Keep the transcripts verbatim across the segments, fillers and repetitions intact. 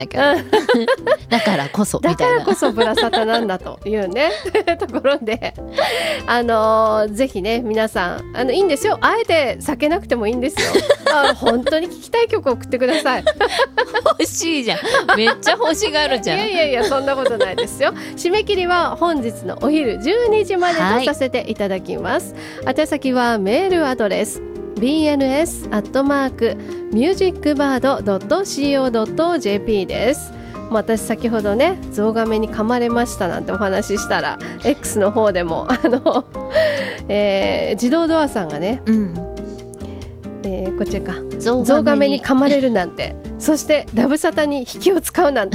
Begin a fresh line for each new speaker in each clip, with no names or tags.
だけどだからこそみたいな、
だからこそブラサタなんだというねところで、あのー、ぜひね皆さんあのいいんですよ、あえて避けなくてもいいんですよあ本当に聴きたい曲を送ってください
欲しいじゃん、めっちゃ欲しがるじゃん。
いやいやいやそんなことないですよ。締め切りは本日のお昼じゅうにじまでとさせていただきます、はい、宛先はメールアドレス ビーエヌエス アットマーク ミュージックバード ドット シーオー ドット ジェーピー です。私先ほどねゾウガメに噛まれましたなんてお話ししたら X の方でもあの、えー、自動ドアさんがね、うんえー、こっちかゾウガメに噛まれるなんてそしてラブサタに引きを使うなんて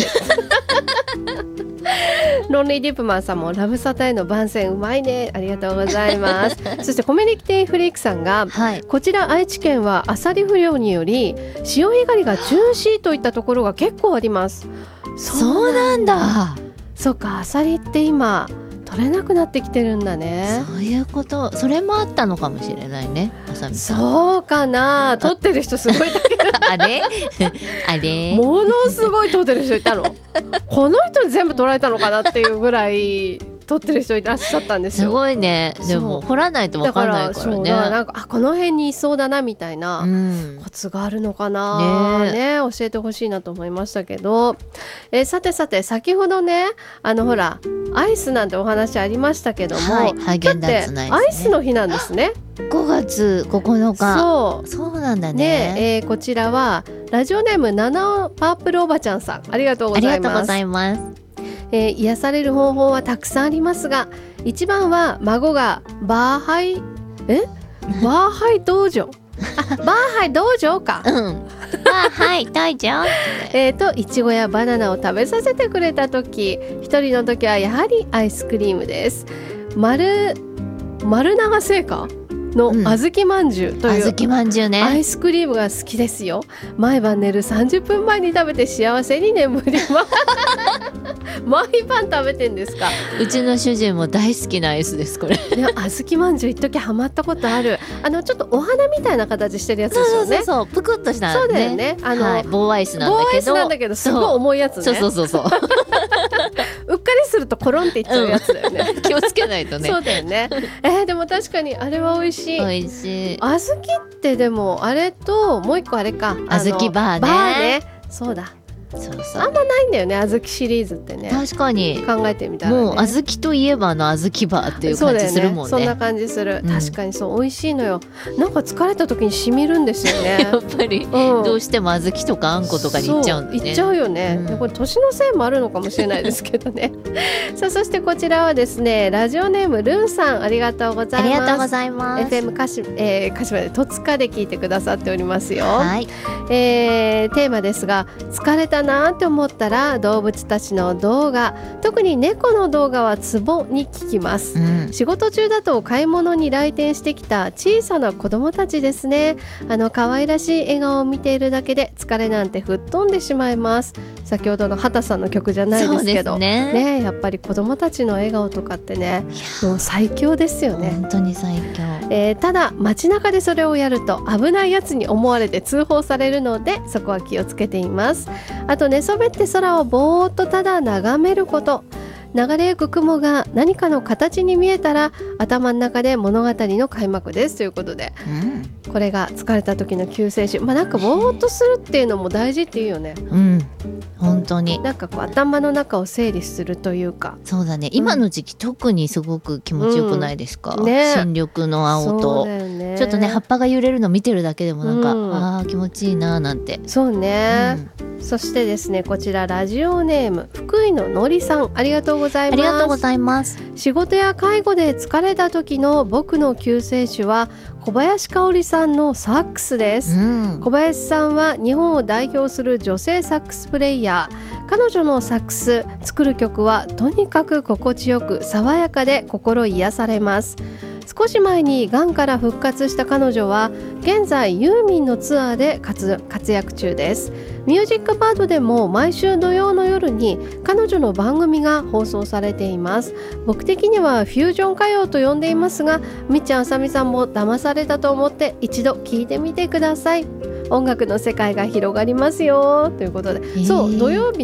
ロンリーディップマンさんもラブサタへの番宣うまいね、ありがとうございますそしてコミュニティフリークさんが、はい、こちら愛知県はアサリ不漁により潮干狩りが中止といったところが結構あります。
そうなんだ。
そうか、アサリって今取れなくなってきてるんだね。
そういうこと、それもあったのかもしれないね、あさみさん。
そうかな、取ってる人すごいだけど
あれあれ
ものすごい取ってる人いたのこの人に全部取られたのかなっていうぐらい取ってる人いらっしゃったんですよ。
すごいね。でも掘らないと分かんないからね。だからそうだ、
なんかあこの辺にいそうだなみたいな、うん、コツがあるのかな、ねね、教えてほしいなと思いましたけど、えー、さてさて先ほどねあのほらアイスなんてお話ありましたけども、はい、
ハーゲンダッツのアイスね、
アイスの日なんですね。
ごがつここのか。そうそうなんだね。
ね、えー、こちらはラジオネームナナパープルおばちゃんさん、ありがとうございます。
ありがとうございます。
えー、癒される方法はたくさんありますが、一番は孫がバーハイえバーハイ道場あバーハイ道場か、うん、
バーハイ道場
えーといちごやバナナを食べさせてくれた時、一人の時はやはりアイスクリームです。丸丸長製菓の小豆まんじゅうという、
小豆まんじゅうね、
アイスクリームが好きですよ。毎晩寝るさんじゅっぷんまえに食べて幸せに眠ります毎晩食べてんですか。
うちの主人も大好きなアイスですこれ。
いや小豆まんじゅう一時ハマったことある。あのちょっとお花みたいな形してるやつですよね。
そうそうそうぷくっとした、ね、
そうだよね。あの、はい、
棒アイスなんだけど、
棒アイスなんだけどすごい重いやつね。
そうそうそうそう
うっかりするとコロンっていっちゃうやつだよね、
うん、気をつけないとね。
そうだよね。えー、でも確かにあれは美味しい。
美味しい。
小豆ってでもあれともう一個あれか、
小豆バーね。
バーね。そうだ。
そうそう、
あんまないんだよね小豆シリーズってね。
確かに
考えてみたら、ね、
もう小豆といえばの小豆バーっていう感じするもんね。
そ, ねそんな感じする、
うん、
確かにそう美味しいのよ。なんか疲れた時にしみるんですよね
やっぱり、うん、どうしても小豆とかあんことかにいっちゃうんでね。
いっちゃうよね、うん、これ年のせいもあるのかもしれないですけどねさあそしてこちらはですねラジオネームルンさん、ありがとうございます。
ありがとうございます。
エフエム 鹿島、えー、鹿島で戸塚で聞いてくださっておりますよ。
はい、
えー、テーマですが、疲れたなって思ったら動物たちの動画、特に猫の動画はツボに聞きます、うん、仕事中だと買い物に来店してきた小さな子供たちですね。あの可愛らしい笑顔を見ているだけで疲れなんて吹っ飛んでしまいます。先ほどの畑さんの曲じゃないですけど、そうですね、ね、やっぱり子供たちの笑顔とかってねもう最強ですよね。
本当に最強、
えー、ただ街中でそれをやると危ないやつに思われて通報されるのでそこは気をつけています。あと寝そべって空をぼーっとただ眺めること、流れゆく雲が何かの形に見えたら頭の中で物語の開幕ですということで、うん、これが疲れた時の救世主、まあなんかぼーっとするっていうのも大事っていうよね。
うん、本当に
なんかこう頭の中を整理するというか。
そうだね、今の時期、うん、特にすごく気持ちよくないですか、うんね、新緑の青と、ね、ちょっとね葉っぱが揺れるの見てるだけでもなんか、うん、あー気持ちいいななんて。
そうね、うん、そしてですねこちらラジオネーム福井ののりさん、ありがとうございます。
ありがとうございます。
仕事や介護で疲れた時の僕の救世主は小林香織さんのサックスです、うん、小林さんは日本を代表する女性サックスプレイヤー。彼女のサックス作る曲はとにかく心地よく爽やかで心癒されます。少し前にがんから復活した彼女は現在ユーミンのツアーで 活, 活躍中です。ミュージックバードでも毎週土曜の夜に彼女の番組が放送されています。僕的にはフュージョン歌謡と呼んでいますが、みっちゃんあさみさんも騙されたと思って一度聞いてみてください。 音楽の世界が広がりますよということで、そう土曜日